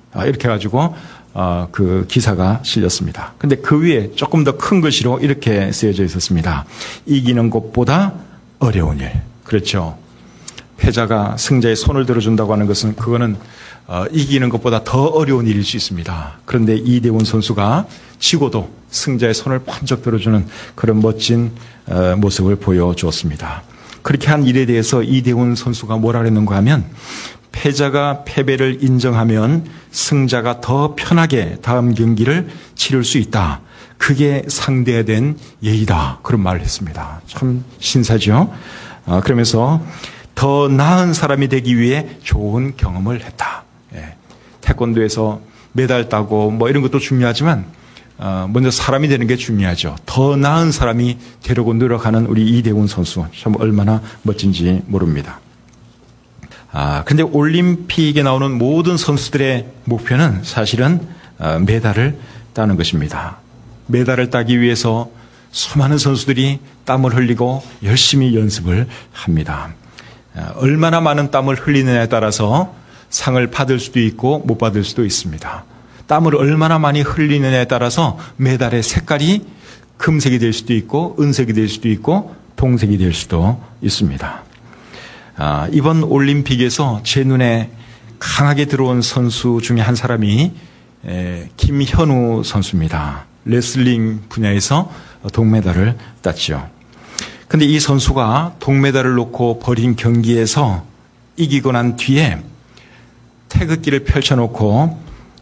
이렇게 해가지고 그 기사가 실렸습니다. 근데 그 위에 조금 더 큰 글씨로 이렇게 쓰여져 있었습니다. 이기는 것보다 어려운 일. 그렇죠. 패자가 승자의 손을 들어준다고 하는 것은 그거는 이기는 것보다 더 어려운 일일 수 있습니다. 그런데 이대훈 선수가 지고도 승자의 손을 번쩍 들어주는 그런 멋진 모습을 보여주었습니다. 그렇게 한 일에 대해서 이대훈 선수가 뭐라 그랬는가 하면 패자가 패배를 인정하면 승자가 더 편하게 다음 경기를 치를 수 있다. 그게 상대에 대한 예의다. 그런 말을 했습니다. 참 신사죠. 그러면서 더 나은 사람이 되기 위해 좋은 경험을 했다. 태권도에서 메달 따고 뭐 이런 것도 중요하지만 먼저 사람이 되는 게 중요하죠. 더 나은 사람이 되려고 노력하는 우리 이대훈 선수 참 얼마나 멋진지 모릅니다. 근데 올림픽에 나오는 모든 선수들의 목표는 사실은 메달을 따는 것입니다. 메달을 따기 위해서 수많은 선수들이 땀을 흘리고 열심히 연습을 합니다. 얼마나 많은 땀을 흘리느냐에 따라서 상을 받을 수도 있고 못 받을 수도 있습니다. 땀을 얼마나 많이 흘리느냐에 따라서 메달의 색깔이 금색이 될 수도 있고 은색이 될 수도 있고 동색이 될 수도 있습니다. 이번 올림픽에서 제 눈에 강하게 들어온 선수 중에 한 사람이 김현우 선수입니다. 레슬링 분야에서 동메달을 땄죠. 근데 이 선수가 동메달을 놓고 벌인 경기에서 이기고 난 뒤에 태극기를 펼쳐놓고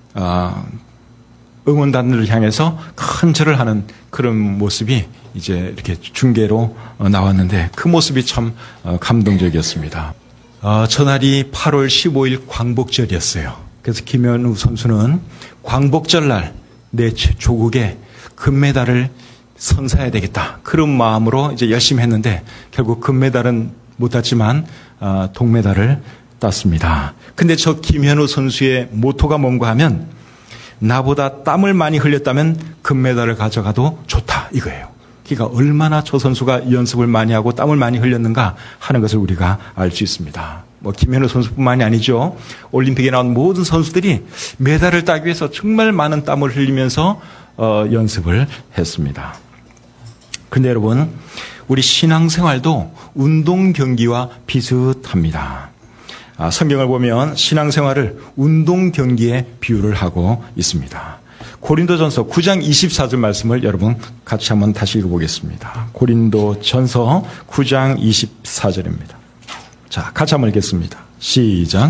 응원단들을 향해서 큰 절을 하는 그런 모습이 이제 이렇게 중계로 나왔는데 그 모습이 참 감동적이었습니다. 전날이 8월 15일 광복절이었어요. 그래서 김현우 선수는 광복절날 내 조국에 금메달을 선사해야 되겠다. 그런 마음으로 이제 열심히 했는데 결국 금메달은 못 땄지만 동메달을 땄습니다. 근데 저 김현우 선수의 모토가 뭔가 하면 나보다 땀을 많이 흘렸다면 금메달을 가져가도 좋다 이거예요. 그러니까 얼마나 저 선수가 연습을 많이 하고 땀을 많이 흘렸는가 하는 것을 우리가 알 수 있습니다. 김현우 선수뿐만이 아니죠. 올림픽에 나온 모든 선수들이 메달을 따기 위해서 정말 많은 땀을 흘리면서 연습을 했습니다. 그런데 여러분, 우리 신앙생활도 운동 경기와 비슷합니다. 성경을 보면 신앙생활을 운동 경기에 비유를 하고 있습니다. 고린도전서 9장 24절 말씀을 여러분 같이 한번 다시 읽어보겠습니다. 고린도전서 9장 24절입니다. 자, 같이 한번 읽겠습니다. 시작.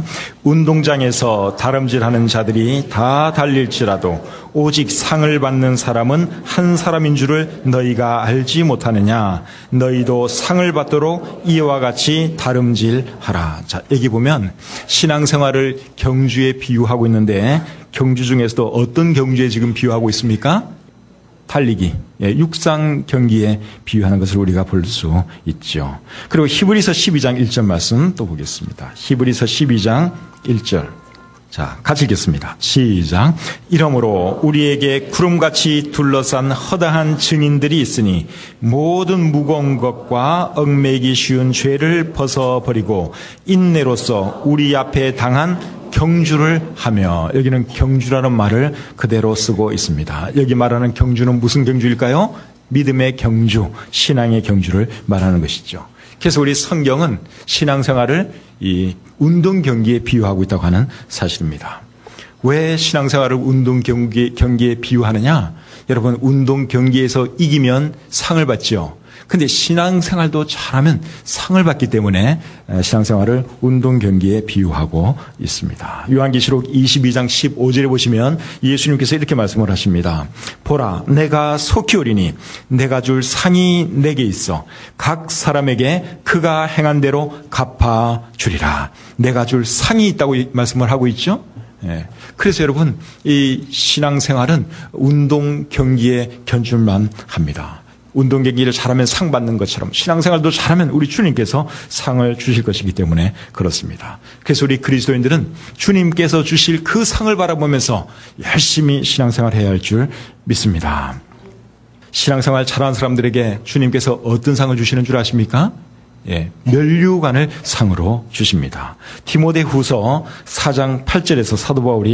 운동장에서 다름질하는 자들이 다 달릴지라도 오직 상을 받는 사람은 한 사람인 줄을 너희가 알지 못하느냐. 너희도 상을 받도록 이와 같이 다름질하라. 자, 여기 보면 신앙생활을 경주에 비유하고 있는데 경주 중에서도 어떤 경주에 지금 비유하고 있습니까? 달리기, 육상 경기에 비유하는 것을 우리가 볼 수 있죠. 그리고 히브리서 12장 1절 말씀 또 보겠습니다. 히브리서 12장 1절. 자, 같이 읽겠습니다. 시작. 이러므로 우리에게 구름같이 둘러싼 허다한 증인들이 있으니 모든 무거운 것과 얽매이기 쉬운 죄를 벗어버리고 인내로써 우리 앞에 당한 경주를 하며, 여기는 경주라는 말을 그대로 쓰고 있습니다. 여기 말하는 경주는 무슨 경주일까요? 믿음의 경주, 신앙의 경주를 말하는 것이죠. 그래서 우리 성경은 신앙생활을 이 운동 경기에 비유하고 있다고 하는 사실입니다. 왜 신앙생활을 운동 경기에 비유하느냐? 여러분, 운동 경기에서 이기면 상을 받죠. 근데 신앙생활도 잘하면 상을 받기 때문에 신앙생활을 운동 경기에 비유하고 있습니다. 요한계시록 22장 15절에 보시면 예수님께서 이렇게 말씀을 하십니다. 보라, 내가 속히 오리니 내가 줄 상이 내게 있어 각 사람에게 그가 행한 대로 갚아주리라. 내가 줄 상이 있다고 말씀을 하고 있죠. 그래서 여러분, 이 신앙생활은 운동 경기에 견줄만 합니다. 운동 경기를 잘하면 상 받는 것처럼 신앙생활도 잘하면 우리 주님께서 상을 주실 것이기 때문에 그렇습니다. 그래서 우리 그리스도인들은 주님께서 주실 그 상을 바라보면서 열심히 신앙생활해야 할 줄 믿습니다. 신앙생활 잘하는 사람들에게 주님께서 어떤 상을 주시는 줄 아십니까? 면류관을 상으로 주십니다. 디모데후서 4장 8절에서 사도 바울이